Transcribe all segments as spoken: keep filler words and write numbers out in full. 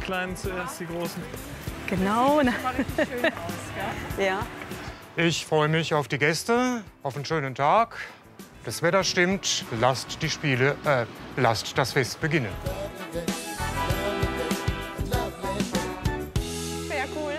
Kleinen zuerst, die Großen. Genau. Schön aus, gell? Ja. Ich freue mich auf die Gäste, auf einen schönen Tag. Das Wetter stimmt. Lasst die Spiele, äh, lasst das Fest beginnen. Sehr cool.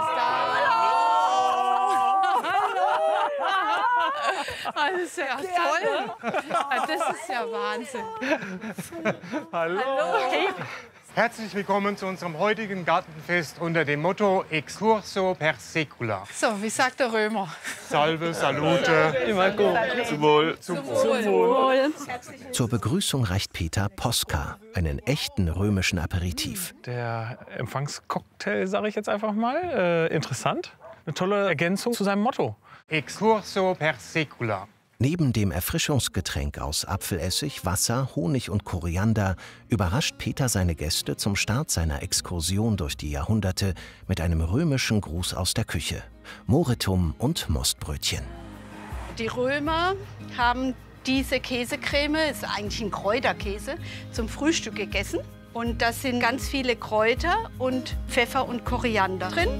Das ist ja toll. Das ist ja Wahnsinn. Hallo. Herzlich willkommen zu unserem heutigen Gartenfest unter dem Motto Excurso per secula. So, wie sagt der Römer? Salve, Salute. Immer gut. Zum Wohl. Zum Wohl. Zur Begrüßung reicht Peter Posca, einen echten römischen Aperitif. Der Empfangscocktail, sage ich jetzt einfach mal. Äh, interessant. Eine tolle Ergänzung zu seinem Motto. Excurso per secula. Neben dem Erfrischungsgetränk aus Apfelessig, Wasser, Honig und Koriander überrascht Peter seine Gäste zum Start seiner Exkursion durch die Jahrhunderte mit einem römischen Gruß aus der Küche: Moretum und Mostbrötchen. Die Römer haben diese Käsecreme, ist eigentlich ein Kräuterkäse, zum Frühstück gegessen. Und da sind ganz viele Kräuter und Pfeffer und Koriander drin.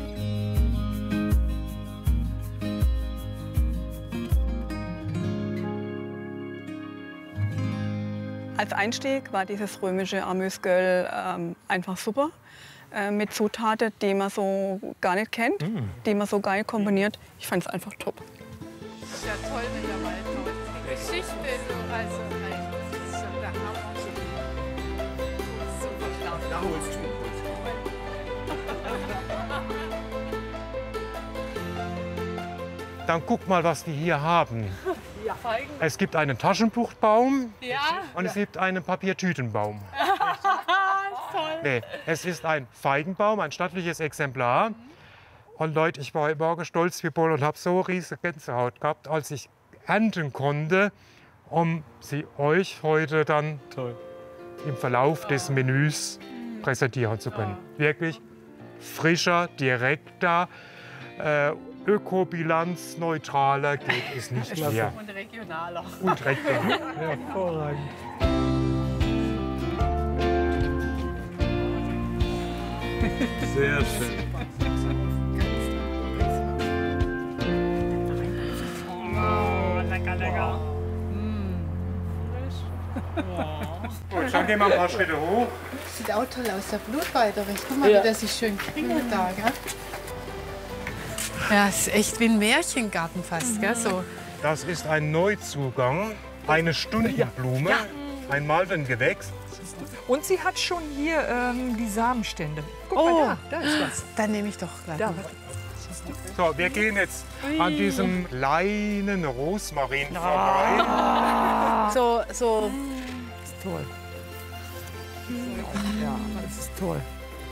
Als Einstieg war dieses römische Amüsgöl ähm, einfach super. Äh, mit Zutaten, die man so gar nicht kennt, mm. die man so geil kombiniert. Ich fand es einfach top. Das ist ja toll mit der Waldhaus. Die Geschichte, so, also, das ist ja der Hammer. Super stark. Da holst du. Dann guck mal, was wir hier haben. Ja. Es gibt einen Taschentuchbaum Ja. und es gibt einen Papiertütenbaum. Toll. Nee, es ist ein Feigenbaum, ein stattliches Exemplar. Und Leute, ich war heute Morgen stolz wie Boll und habe so riesige Gänsehaut gehabt, als ich ernten konnte, um sie euch heute dann Toll. im Verlauf des Menüs präsentieren zu können. Wirklich frischer, direkter, äh, ökobilanzneutraler geht es nicht mehr. Und regionaler. Und regional. Hervorragend. Sehr schön. Oh, lecker, lecker. Gut, dann gehen wir ein paar Schritte hoch. Sieht auch toll aus, der Blutweiterich. Guck mal, ja, wie das sich schön kringelt da, gell? Ja, es ist echt wie ein Märchengarten fast, gell? So. Das ist ein Neuzugang, eine Stundenblume, ein Malvengewächs. Und sie hat schon hier ähm, die Samenstände. Guck Oh, mal da, da ist was. Dann nehme ich doch gleich. Da. mit. So, wir gehen jetzt an diesem kleinen Rosmarin vorbei. So, so. Das ist toll. Ja, das ist toll.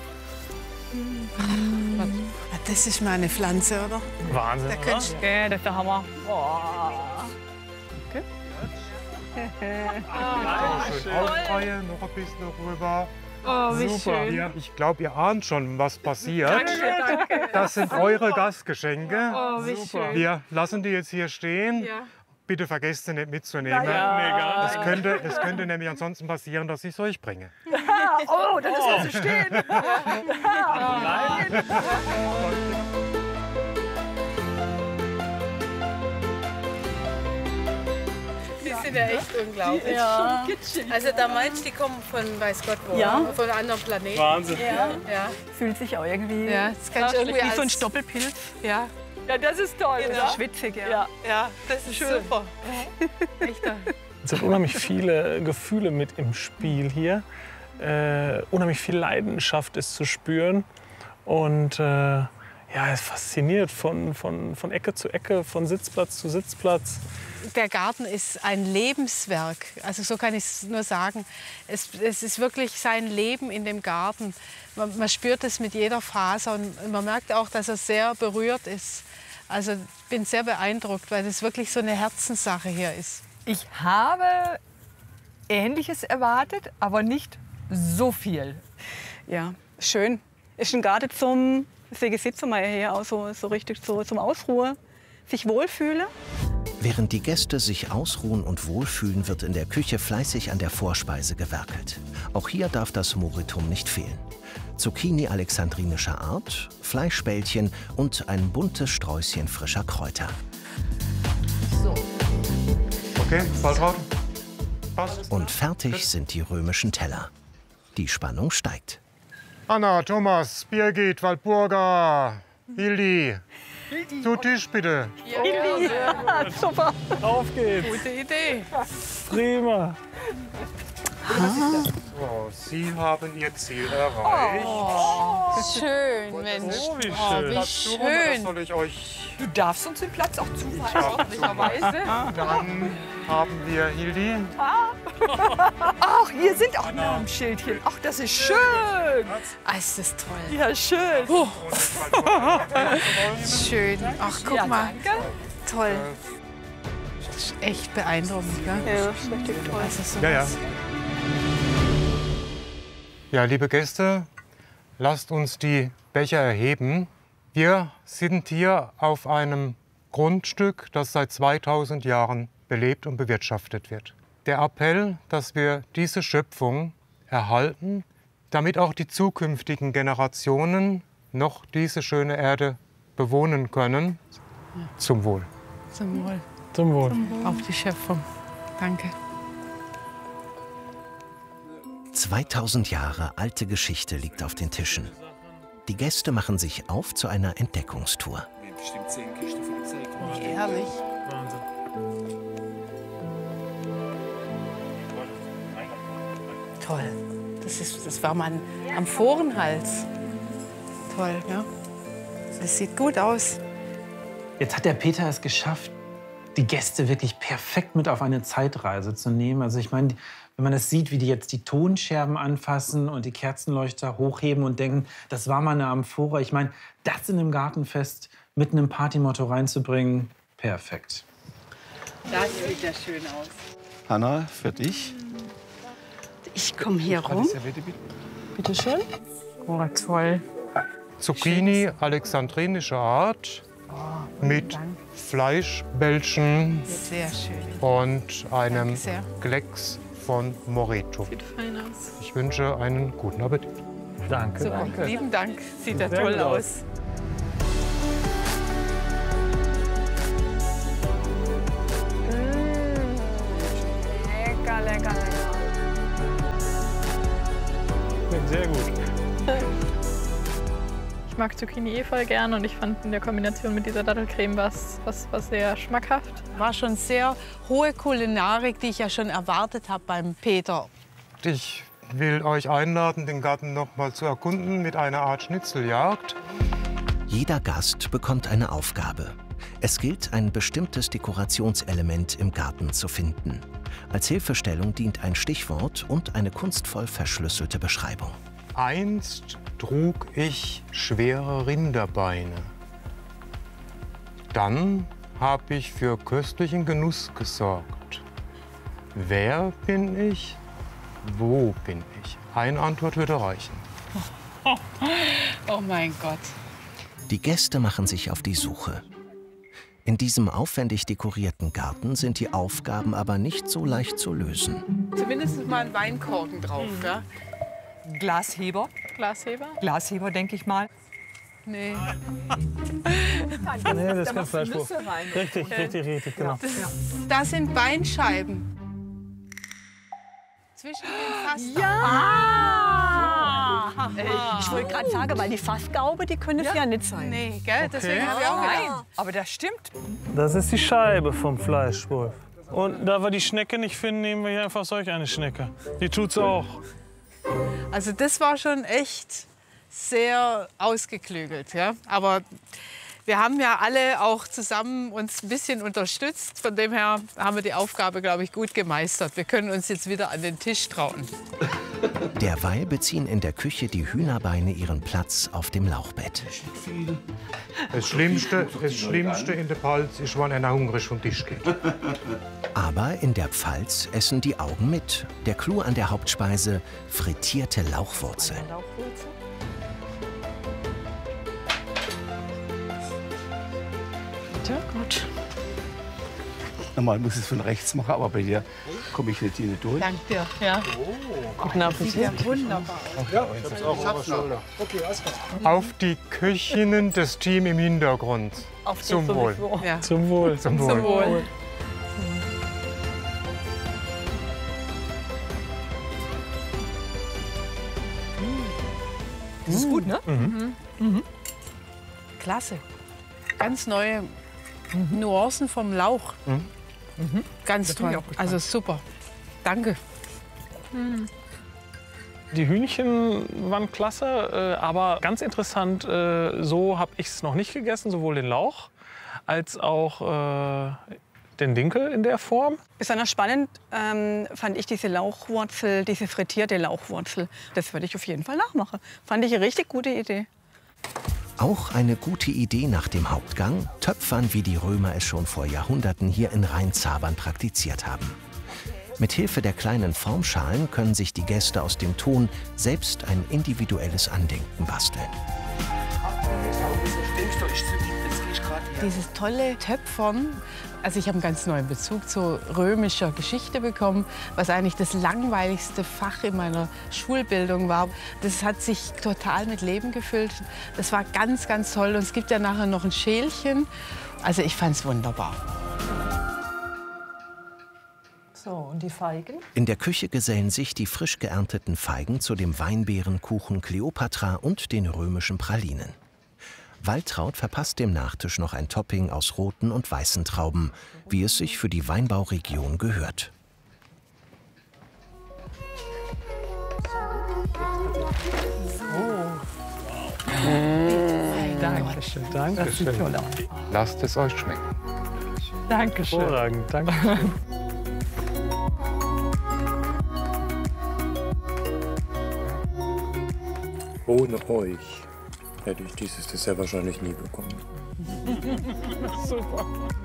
Das ist meine Pflanze, oder? Wahnsinn, Da oder? könntest du- Ja, das ist der Hammer. Schön aufreihen, noch ein bisschen rüber. Oh, wie Super. schön. Hier, ich glaube, ihr ahnt schon, was passiert. Danke. Das sind eure Gastgeschenke. Oh, wie schön. Wir lassen die jetzt hier stehen. Ja. Bitte vergesst sie nicht mitzunehmen. Mega. Das könnte, das könnte nämlich ansonsten passieren, dass ich es euch bringe. Oh, das ist also stehen. Die sind ja echt unglaublich. Ja. Also da meinst du, die kommen von weiß Gott wo, Ja. von einem anderen Planeten. Wahnsinn. Ja, ja. Fühlt sich auch irgendwie Ja, das kannst du irgendwie wie so ein als- Stoppelpilz. Ja, Ja, das ist toll. Genau. Ja. Schwitzig, ja. Ja. ja, das ist super. Echt. Es sind unheimlich viele Gefühle mit im Spiel hier. Äh, unheimlich viel Leidenschaft ist zu spüren. Und äh, ja, es fasziniert von, von, von Ecke zu Ecke, von Sitzplatz zu Sitzplatz. Der Garten ist ein Lebenswerk. Also so kann ich es nur sagen. Es, es ist wirklich sein Leben in dem Garten. Man, man spürt es mit jeder Faser und man merkt auch, dass er sehr berührt ist. Also ich bin sehr beeindruckt, weil es wirklich so eine Herzenssache hier ist. Ich habe Ähnliches erwartet, aber nicht so viel. Ja, schön. Ist ein Garten zum, deswegen sitzen wir hier auch so, so richtig so, zum Ausruhen, sich wohlfühlen. Während die Gäste sich ausruhen und wohlfühlen, wird in der Küche fleißig an der Vorspeise gewerkelt. Auch hier darf das Moretum nicht fehlen. Zucchini alexandrinischer Art, Fleischbällchen und ein buntes Sträußchen frischer Kräuter. Okay, Faltraut. Passt. Und fertig sind die römischen Teller. Die Spannung steigt. Anna, Thomas, Birgit, Walpurga, Hildi. Zu Tisch bitte. Ja, super. Auf geht's. Gute Idee. Prima. So, Sie haben Ihr Ziel erreicht. Schön, Mensch. Oh, wie Oh, schön. wie Das schön. soll ich euch. Du darfst uns den Platz auch zuweisen. Dann haben wir Hildi. Ach, hier sind auch Namensschildchen. Ach, das ist schön. Ah, ist das toll. Ja, schön. Schön. Ach, guck Ja, mal. danke. Toll. Das ist echt beeindruckend, gell? Ja, das ist richtig toll. Also sowas. Ja, ja. Ja, liebe Gäste, lasst uns die Becher erheben. Wir sind hier auf einem Grundstück, das seit zweitausend Jahren belebt und bewirtschaftet wird. Der Appell, dass wir diese Schöpfung erhalten, damit auch die zukünftigen Generationen noch diese schöne Erde bewohnen können. Zum Wohl. Zum Wohl. Zum Wohl. Auf die Schöpfung. Danke. zweitausend Jahre alte Geschichte liegt auf den Tischen. Die Gäste machen sich auf zu einer Entdeckungstour. Herrlich. Toll. Das, ist, das war mal ein Amphorenhals. Toll, ja. Das sieht gut aus. Jetzt hat der Peter es geschafft, die Gäste wirklich perfekt mit auf eine Zeitreise zu nehmen. Also ich meine, wenn man das sieht, wie die jetzt die Tonscherben anfassen und die Kerzenleuchter hochheben und denken, das war mal eine Amphora. Ich meine, das in einem Gartenfest mit einem Partymotto reinzubringen, perfekt. Das sieht ja schön aus. Hanna, für dich. Ich komme hier rum. Bitte schön. Oh, toll. Zucchini alexandrinischer Art mit Fleischbällchen Sehr schön. und einem Danke sehr. Klecks von Moreto. Sieht fein aus. Ich wünsche einen guten Appetit. Danke. Super. Lieben Dank. Sieht ja Sehr toll gut aus. aus. Lecker, lecker, lecker. Sehr gut. Ich mag Zucchini eh voll gern und ich fand in der Kombination mit dieser Dattelcreme was, was, was sehr schmackhaft. War schon sehr hohe Kulinarik, die ich ja schon erwartet habe beim Peter. Ich will euch einladen, den Garten noch mal zu erkunden mit einer Art Schnitzeljagd. Jeder Gast bekommt eine Aufgabe. Es gilt, ein bestimmtes Dekorationselement im Garten zu finden. Als Hilfestellung dient ein Stichwort und eine kunstvoll verschlüsselte Beschreibung. Einst trug ich schwere Rinderbeine. Dann habe ich für köstlichen Genuss gesorgt. Wer bin ich? Wo bin ich? Eine Antwort würde reichen. Oh mein Gott. Die Gäste machen sich auf die Suche. In diesem aufwendig dekorierten Garten sind die Aufgaben aber nicht so leicht zu lösen. Zumindest mal ein Weinkorken drauf, ja? Glasheber. Glasheber. Glasheber, denke ich mal. Nee. Nee, das ist kein Fleischwurf. Nüsse rein. Richtig, richtig, richtig, genau. Das sind Weinscheiben. Zwischen den Fass. Ah! Ich wollte gerade sagen, weil die Fassgaube, die können es ja. nicht sein. Nee, gell? Deswegen habe ich auch Nein, gedacht. aber das stimmt. Das ist die Scheibe vom Fleischwolf. Und da wir die Schnecke nicht finden, nehmen wir hier einfach solch eine Schnecke. Die tut's auch. Also das war schon echt sehr ausgeklügelt, ja. Aber wir haben ja alle auch zusammen uns ein bisschen unterstützt. Von dem her haben wir die Aufgabe, glaube ich, gut gemeistert. Wir können uns jetzt wieder an den Tisch trauen. Derweil beziehen in der Küche die Hühnerbeine ihren Platz auf dem Lauchbett. Das Schlimmste, das Schlimmste in der Pfalz ist, wenn einer hungrig vom Tisch geht. Aber in der Pfalz essen die Augen mit. Der Clou an der Hauptspeise: frittierte Lauchwurzeln. Ja, gut. Normal muss ich es von rechts machen, aber bei dir komme ich nicht hier nicht durch. Danke dir. Ja. Guten Appetit. Sieht ja wunderbar aus. Ja, ich hab's noch. Auf die Köchinnen, das Team im Hintergrund. Auf Zum die Wohl. sowieso. Ja. Zum Wohl. Zum Wohl. Zum Wohl. Das ist gut, ne? Klasse. Ganz neue Nuancen vom Lauch. Mhm. Ganz bin ich toll. auch gespannt. Also super. Danke. Die Hühnchen waren klasse, äh, aber ganz interessant, äh, so habe ich es noch nicht gegessen, sowohl den Lauch als auch äh, den Dinkel in der Form. Besonders spannend ähm, fand ich diese Lauchwurzel, diese frittierte Lauchwurzel. Das würde ich auf jeden Fall nachmachen. Fand ich eine richtig gute Idee. Auch eine gute Idee nach dem Hauptgang, Töpfern, wie die Römer es schon vor Jahrhunderten hier in Rheinzabern praktiziert haben. Mit Hilfe der kleinen Formschalen können sich die Gäste aus dem Ton selbst ein individuelles Andenken basteln. Dieses tolle Töpfern, also ich habe einen ganz neuen Bezug zu römischer Geschichte bekommen, was eigentlich das langweiligste Fach in meiner Schulbildung war. Das hat sich total mit Leben gefüllt. Das war ganz, ganz toll. Und es gibt ja nachher noch ein Schälchen. Also ich fand es wunderbar. So, und die Feigen? In der Küche gesellen sich die frisch geernteten Feigen zu dem Weinbeerenkuchen Kleopatra und den römischen Pralinen. Waltraud verpasst dem Nachtisch noch ein Topping aus roten und weißen Trauben, wie es sich für die Weinbauregion gehört. Dankeschön. Das sieht toll aus. Lasst es euch schmecken. Dankeschön. Hervorragend, danke. Ohne euch hätte ich dieses Dessert wahrscheinlich nie bekommen. Super.